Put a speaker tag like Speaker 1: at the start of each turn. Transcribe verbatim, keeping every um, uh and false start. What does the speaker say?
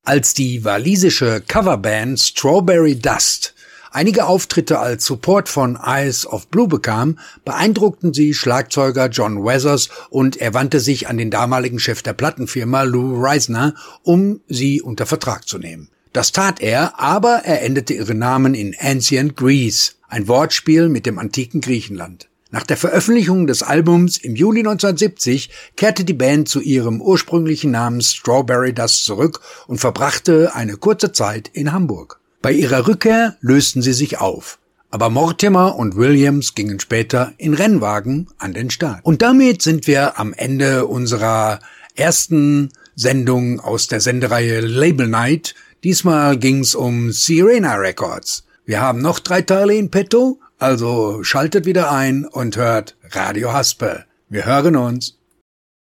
Speaker 1: Als die walisische Coverband Strawberry Dust einige Auftritte als Support von Eyes of Blue bekam, beeindruckten sie Schlagzeuger John Weathers und er wandte sich an den damaligen Chef der Plattenfirma Lou Reisner, um sie unter Vertrag zu nehmen. Das tat er, aber er änderte ihren Namen in Ancient Greece, ein Wortspiel mit dem antiken Griechenland. Nach der Veröffentlichung des Albums im Juli neunzehnhundertsiebzig kehrte die Band zu ihrem ursprünglichen Namen Strawberry Dust zurück und verbrachte eine kurze Zeit in Hamburg. Bei ihrer Rückkehr lösten sie sich auf, aber Mortimer und Williams gingen später in Rennwagen an den Start. Und damit sind wir am Ende unserer ersten Sendung aus der Sendereihe Label Night. Diesmal ging's um Sirena Records. Wir haben noch drei Teile in petto, also schaltet wieder ein und hört Radio Haspel. Wir hören uns.